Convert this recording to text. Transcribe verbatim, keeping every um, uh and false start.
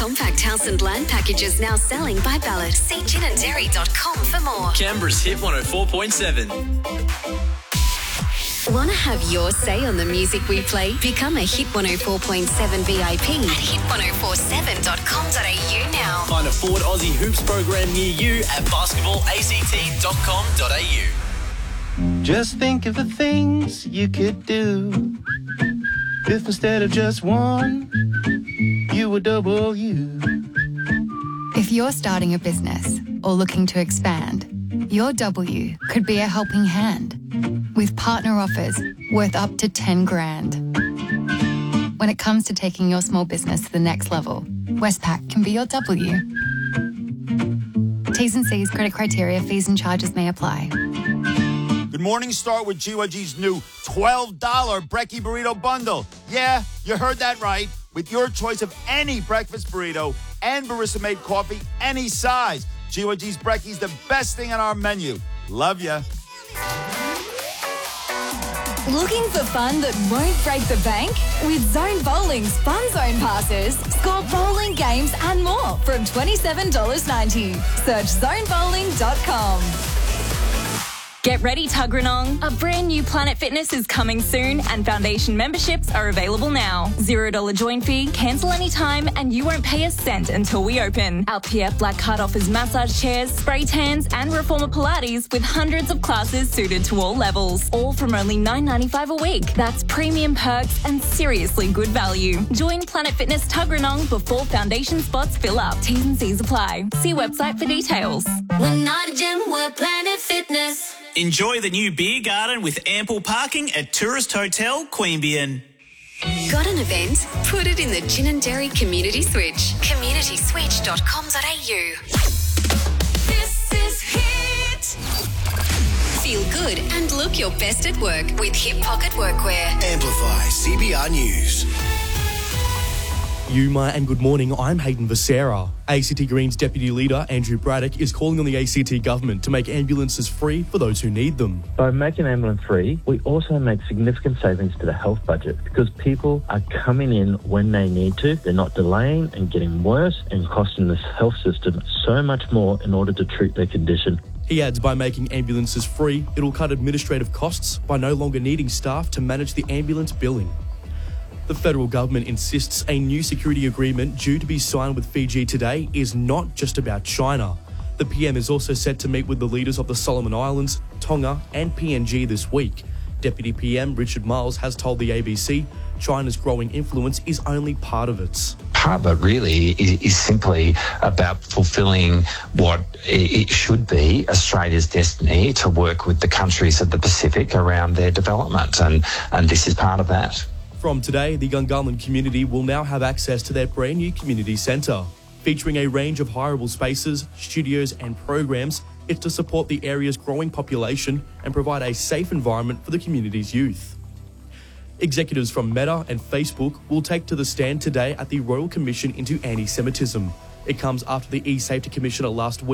Compact house and land packages now selling by ballot. See gin and dairy dot com for more. Canberra's Hit one oh four point seven. Want to have your say on the music we play? Become a Hit one oh four point seven V I P at hit one oh four seven dot com dot a u now. Find a Ford Aussie Hoops program near you at basketball a c t dot com dot a u. Just think of the things you could do if instead of just one, you were double you. If you're starting a business or looking to expand, your W could be a helping hand with partner offers worth up to ten grand. When it comes to taking your small business to the next level, Westpac can be your W. T's and C's, credit criteria, fees and charges may apply. Good morning, start with G Y G's new twelve dollars Brekkie Burrito Bundle. Yeah, you heard that right. With your choice of any breakfast burrito and barista-made coffee, any size. G Y G's Brekkie's the best thing on our menu. Love ya. Looking for fun that won't break the bank? With Zone Bowling's Fun Zone passes, score bowling games and more from twenty-seven dollars ninety. Search zone bowling dot com. Get ready, Tuggeranong. A brand new Planet Fitness is coming soon and foundation memberships are available now. zero dollars join fee, cancel anytime and you won't pay a cent until we open. Our P F Black Card offers massage chairs, spray tans and reformer Pilates with hundreds of classes suited to all levels. All from only nine dollars ninety-five a week. That's premium perks and seriously good value. Join Planet Fitness Tuggeranong before foundation spots fill up. T's and C's apply. See website for details. We're not a gym, we're Planet Fitness. Enjoy the new beer garden with ample parking at Tourist Hotel Queanbeyan. Got an event? Put it in the Gin and Dairy Community Switch. community switch dot com dot a u. This is Hit. Feel good and look your best at work with Hip Pocket Workwear. Amplify C B R News. Yuma and good morning, I'm Hayden Becerra. A C T Greens Deputy Leader Andrew Braddock is calling on the A C T government to make ambulances free for those who need them. By making ambulance free, we also make significant savings to the health budget because people are coming in when they need to. They're not delaying and getting worse and costing the health system so much more in order to treat their condition. He adds by making ambulances free, it'll cut administrative costs by no longer needing staff to manage the ambulance billing. The federal government insists a new security agreement due to be signed with Fiji today is not just about China. The P M is also set to meet with the leaders of the Solomon Islands, Tonga and P N G this week. Deputy P M Richard Marles has told the A B C China's growing influence is only part of it. Part of it really is, is simply about fulfilling what it should be Australia's destiny to work with the countries of the Pacific around their development, and, and this is part of that. From today, the Gungahlin community will now have access to their brand new community centre. Featuring a range of hireable spaces, studios and programs, it's to support the area's growing population and provide a safe environment for the community's youth. Executives from Meta and Facebook will take to the stand today at the Royal Commission into Anti-Semitism. It comes after the E-Safety Commissioner last week